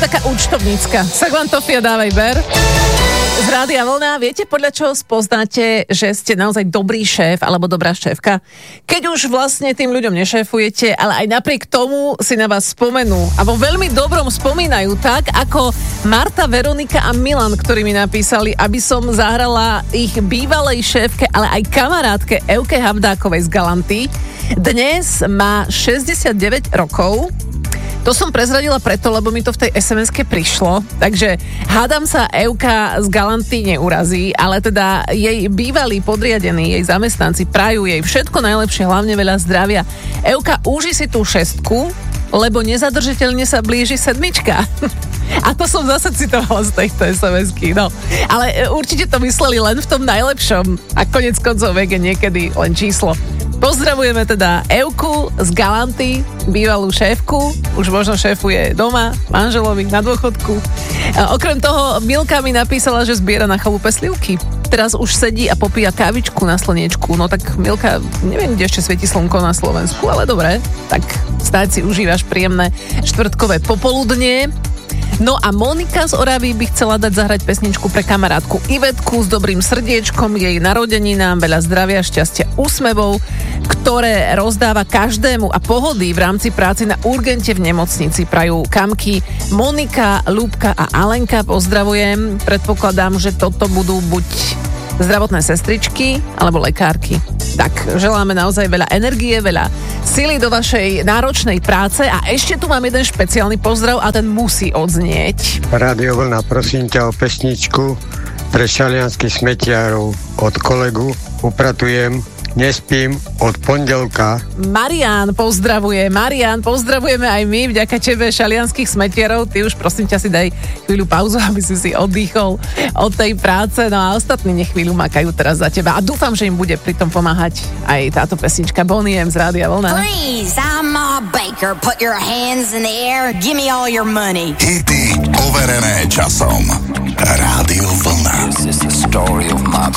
taká účtovnícka. Tak vám Tofia dávaj ber. Z Rádia Vlna, viete podľa čoho spoznáte, že ste naozaj dobrý šéf alebo dobrá šéfka? Keď už vlastne tým ľuďom nešéfujete, ale aj napriek tomu si na vás spomenú. A vo veľmi dobrom spomínajú tak, ako Marta, Veronika a Milan, ktorí mi napísali, aby som zahrala ich bývalej šéfke, ale aj kamarátke Euke Havdákovej z Galanty. Dnes má 69 rokov. To som prezradila preto, lebo mi to v tej SMS-ke prišlo, takže hádam sa Euka z Galanty neurazí, ale teda jej bývalí podriadení, jej zamestnanci prajú jej všetko najlepšie, hlavne veľa zdravia. Euka, uži si tú 6, lebo nezadržiteľne sa blíži 7. A to som zase citovala z tejto SMS-ky, no. Ale určite to mysleli len v tom najlepšom a konec koncov vek je niekedy len číslo. Pozdravujeme teda Euku z Galanty, bývalú šéfku, už možno šéfuje doma, manželovi na dôchodku. Okrem toho Milka mi napísala, že zbiera na chalupe slivky. Teraz už sedí a popíja kávičku na slniečku. No tak Milka, neviem, kde ešte svieti slnko na Slovensku, ale dobre, tak stáť si užívaš príjemné štvrtkové popoludnie. No a Monika z Oravy by chcela dať zahrať pesničku pre kamarátku Ivetku s dobrým srdiečkom, jej narodeninám, veľa zdravia, šťastia, úsmevov, ktoré rozdáva každému a pohody v rámci práci na urgente v nemocnici. Prajú Kamky, Monika, Ľubka a Alenka. Pozdravujem. Predpokladám, že toto budú buď zdravotné sestričky alebo lekárky. Tak želáme naozaj veľa energie, veľa sily do vašej náročnej práce a ešte tu mám jeden špeciálny pozdrav a ten musí odznieť. Rádio Vlna, prosím ťa o pesničku pre šalianských smetiarov od kolegu. Upratujem, nespím od pondelka. Marián pozdravujeme aj my, vďaka tebe šalianských smetierov. Ty už prosím ťa si daj chvíľu pauzu, aby si oddychol od tej práce. No a ostatní nech chvíľu makajú teraz za teba. A dúfam, že im bude pritom pomáhať aj táto pesnička Bonnie M z Rádia Vlna. Please, I'm Ma Baker. Put your hands in the air. Give me all your money. Hity overené časom. Rádio Vlna. This is the story of my